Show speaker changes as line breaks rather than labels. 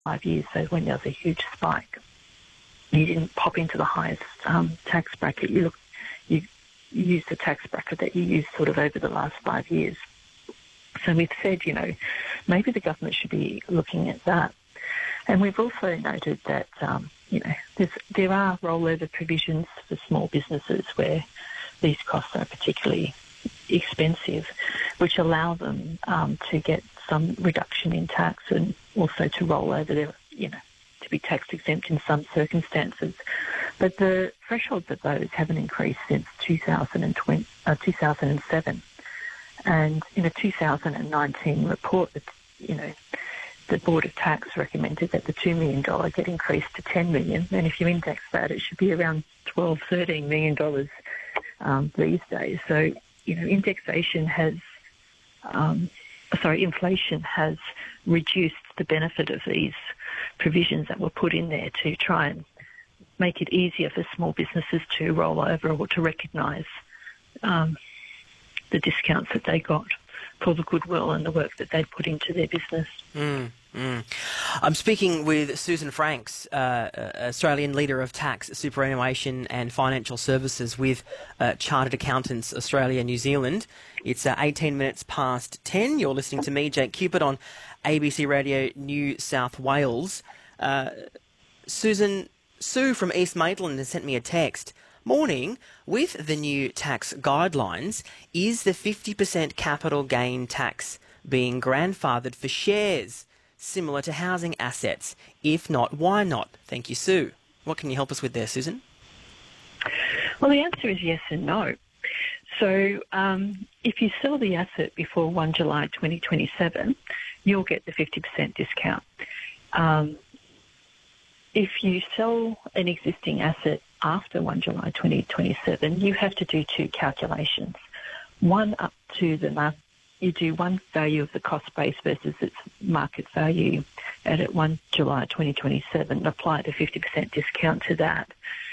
5 years. So when there was a huge spike, you didn't pop into the highest tax bracket. You used the tax bracket that you used sort of over the last 5 years. So we've said, maybe the government should be looking at that. And we've also noted that, there are rollover provisions for small businesses where these costs are particularly expensive, which allow them to get some reduction in tax and also to roll over their, to be tax exempt in some circumstances. But the thresholds of those haven't increased since 2007. And in a 2019 report, the Board of Tax recommended that the $2 million get increased to $10 million. And if you index that, it should be around $12, $13 million these days. So, inflation has reduced the benefit of these provisions that were put in there to try and make it easier for small businesses to roll over or to recognise the discounts that they got for the goodwill and the work that they put into their business.
I'm speaking with Susan Franks, Australian Leader of Tax, Superannuation and Financial Services with Chartered Accountants Australia, New Zealand. It's 18 minutes past 10. You're listening to me, Jake Cupid, on ABC Radio New South Wales. Sue from East Maitland has sent me a text. Morning, with the new tax guidelines, is the 50% capital gain tax being grandfathered for shares, similar to housing assets? If not, why not? Thank you, Sue. What can you help us with there, Susan?
Well, the answer is yes and no. So if you sell the asset before 1 July 2027, you'll get the 50% discount. If you sell an existing asset after 1 July 2027, you have to do two calculations. One up to you do one value of the cost base versus its market value at 1 July 2027, apply the 50% discount to that.